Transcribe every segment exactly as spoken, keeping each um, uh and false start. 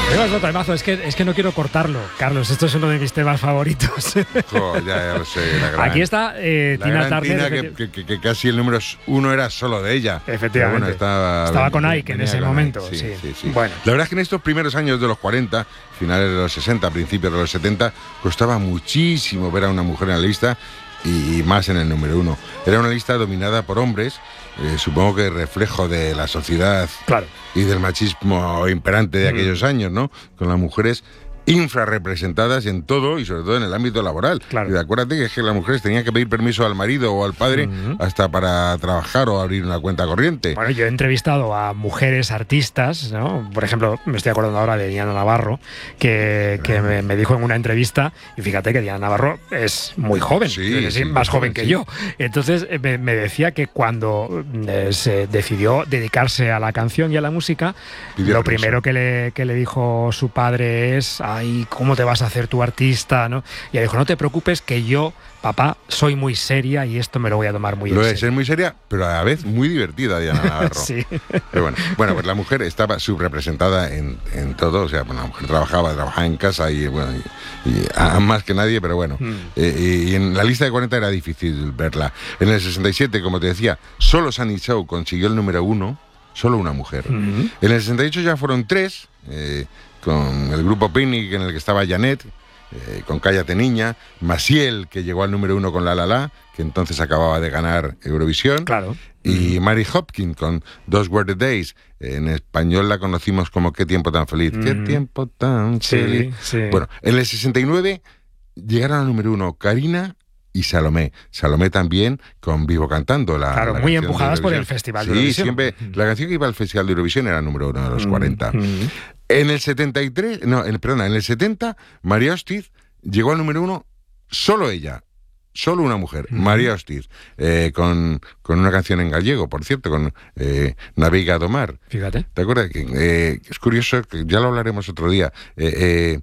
otro temazo, es que, es que no quiero cortarlo, Carlos, esto es uno de mis temas favoritos. Oh, ya, ya lo sé, la gran, Aquí está eh, la Tina gran Turner. Tina, que, que, que casi el número uno era solo de ella. Efectivamente. Bueno, estaba, estaba con Ike en ese momento. Sí, sí. Sí, sí. Bueno. La verdad es que en estos primeros años de los cuarenta, finales de los sesenta, principios de los setenta, costaba muchísimo ver a una mujer en la lista y, y más en el número uno. Era una lista dominada por hombres, eh, supongo que reflejo de la sociedad. Claro. Y del machismo imperante de aquellos mm. años, ¿no? Con las mujeres infrarrepresentadas en todo y sobre todo en el ámbito laboral. Claro. Y acuérdate que, es que las mujeres tenían que pedir permiso al marido o al padre uh-huh. hasta para trabajar o abrir una cuenta corriente. Bueno, yo he entrevistado a mujeres artistas, ¿no? Por ejemplo, me estoy acordando ahora de Diana Navarro, que, que me, me dijo en una entrevista, y fíjate que Diana Navarro es muy joven, sí, es decir, sí, más joven que sí. yo. Entonces me, me decía que cuando eh, se decidió dedicarse a la canción y a la música, Pidió lo permiso. primero que le, que le dijo su padre es: ay, ¿cómo te vas a hacer tu artista? ¿No? Y ella dijo: no te preocupes, que yo, papá, soy muy seria y esto me lo voy a tomar muy lo en es, serio. Es muy seria, pero a la vez muy divertida, Diana Navarro. Sí. Pero bueno, bueno, pues la mujer estaba subrepresentada en, en todo, o sea, bueno, la mujer trabajaba, trabajaba en casa y, bueno, y, y a, más que nadie, pero bueno. Mm. Eh, y, y en la lista de cuarenta era difícil verla. En el sesenta y siete, como te decía, solo Sunny Shaw consiguió el número uno, solo una mujer. Mm-hmm. En el sesenta y ocho ya fueron tres, eh, con el grupo Picnic, en el que estaba Janet, eh, con Cállate Niña, Maciel, que llegó al número uno con La La La, que entonces acababa de ganar Eurovisión, claro. y Mary Hopkins con Those Were the Days. En español la conocimos como Qué tiempo tan feliz. Mm. Qué tiempo tan sí, feliz. Sí. Bueno, en el sesenta y nueve llegaron al número uno Karina y Salomé. Salomé también con Vivo Cantando. La, claro, la muy empujadas por el Festival de sí, Eurovisión. Siempre, la canción que iba al Festival de Eurovisión era el número uno de los mm. cuarenta. Mm. En el setenta y tres, no, en, perdona, en el setenta, María Hostiz llegó al número uno, solo ella, solo una mujer, mm. María Hostiz, eh, con, con una canción en gallego, por cierto, con eh, Navega do Mar. Fíjate. ¿Te acuerdas? Que, eh, es curioso, que ya lo hablaremos otro día. Eh, eh,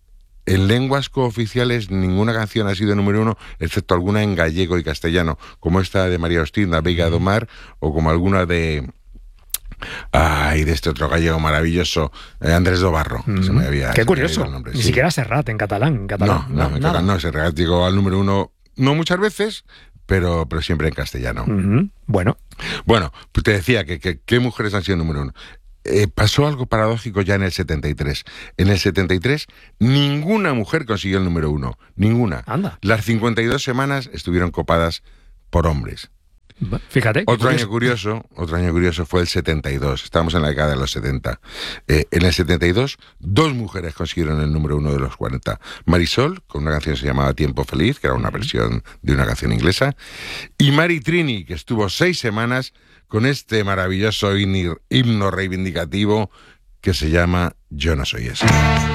En lenguas cooficiales ninguna canción ha sido número uno, excepto alguna en gallego y castellano, como esta de María Hostiz, Navega do Mar, o como alguna de... Ay, de este otro gallego maravilloso, eh, Andrés Dobarro. Mm. Se me había, Qué se curioso. Me había el nombre, Ni sí. siquiera Serrat en catalán. En catalán. No, no, no, en nada. catalán no, Serrat llegó al número uno, no muchas veces, pero, pero siempre en castellano. Mm-hmm. Bueno. Bueno, pues te decía que, que, que mujeres han sido número uno. Eh, pasó algo paradójico ya en el setenta y tres. En el setenta y tres, ninguna mujer consiguió el número uno. Ninguna. Anda. Las cincuenta y dos semanas estuvieron copadas por hombres. Fíjate. Otro curioso. año curioso, otro año curioso fue el setenta y dos. Estábamos en la década de los setenta. Eh, en el setenta y dos, dos mujeres consiguieron el número uno de los cuarenta. Marisol, con una canción que se llamaba Tiempo Feliz, que era una versión de una canción inglesa, y Mari Trini, que estuvo seis semanas con este maravilloso himno reivindicativo que se llama Yo no soy esa.